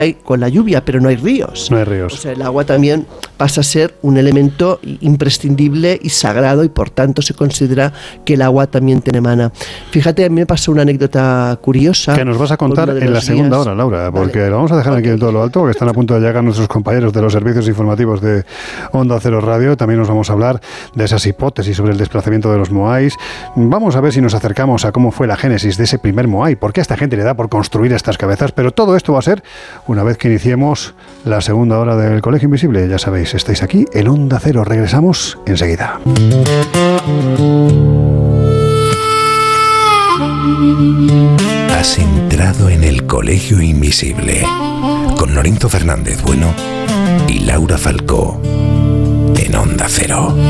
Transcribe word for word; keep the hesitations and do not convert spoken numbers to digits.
hay con la lluvia, pero no hay ríos. No hay ríos. O sea, el agua también pasa a ser un elemento imprescindible y sagrado, y por tanto se considera que el agua también tiene mana. Fíjate, a mí me pasó una anécdota curiosa. Que nos vas a contar en la segunda hora, Laura, porque vale. Lo vamos a dejar aquí en todo lo alto, porque están a punto de llegar nuestros compañeros de los servicios informativos de Onda Cero Radio. También nos vamos a hablar de esas hipótesis sobre el desplazamiento de los moais. Vamos a ver si nos acercamos a cómo fue la génesis de ese primer moai, por qué a esta gente le da por construir estas cabezas, pero todo esto va a ser una vez que iniciemos la segunda hora del Colegio Invisible. Ya sabéis, estáis aquí en Onda Cero. Regresamos enseguida. Has entrado en el Colegio Invisible con Lorenzo Fernández Bueno y Laura Falcó en Onda Cero.